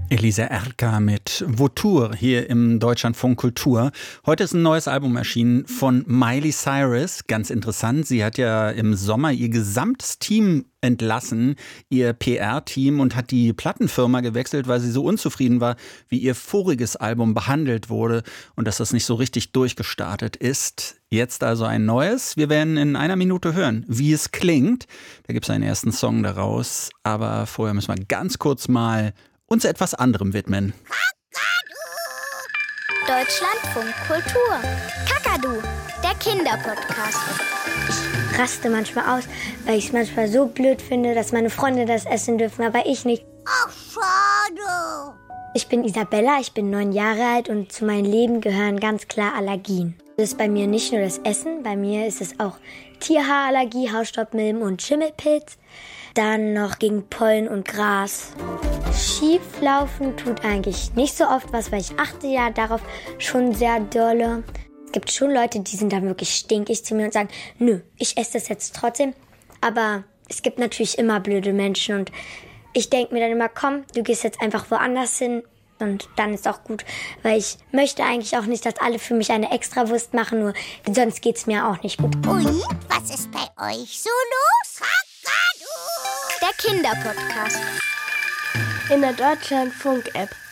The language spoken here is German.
Elisa Erka mit Vautour hier im Deutschlandfunk Kultur. Heute ist ein neues Album erschienen von Miley Cyrus. Ganz interessant, sie hat ja im Sommer ihr gesamtes Team entlassen, ihr PR-Team, und hat die Plattenfirma gewechselt, weil sie so unzufrieden war, wie ihr voriges Album behandelt wurde und dass das nicht so richtig durchgestartet ist. Jetzt also ein neues. Wir werden in einer Minute hören, wie es klingt. Da gibt es einen ersten Song daraus, aber vorher müssen wir ganz kurz mal uns etwas anderem widmen. Deutschlandfunk Kultur. Kakadu, der Kinderpodcast. Ich raste manchmal aus, weil ich es manchmal so blöd finde, dass meine Freunde das essen dürfen, aber ich nicht. Ach, schade. Ich bin Isabella, ich bin 9 Jahre alt und zu meinem Leben gehören ganz klar Allergien. Das ist bei mir nicht nur das Essen, bei mir ist es auch Tierhaarallergie, Hausstaubmilben und Schimmelpilz. Dann noch gegen Pollen und Gras. Schieflaufen tut eigentlich nicht so oft was, weil ich achte ja darauf schon sehr dolle. Es gibt schon Leute, die sind dann wirklich stinkig zu mir und sagen, nö, ich esse das jetzt trotzdem. Aber es gibt natürlich immer blöde Menschen und ich denke mir dann immer, komm, du gehst jetzt einfach woanders hin und dann ist auch gut. Weil ich möchte eigentlich auch nicht, dass alle für mich eine Extrawurst machen, nur sonst geht's mir auch nicht gut. Und was ist bei euch so los? Kakadu, der Kinderpodcast. In der Deutschlandfunk-App.